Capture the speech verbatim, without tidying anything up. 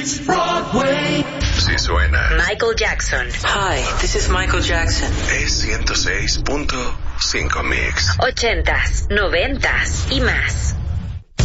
East Broadway. Si suena. Michael Jackson. Hi, this is Michael Jackson. Es ciento seis punto cinco Mix. Ochentas, noventas y más.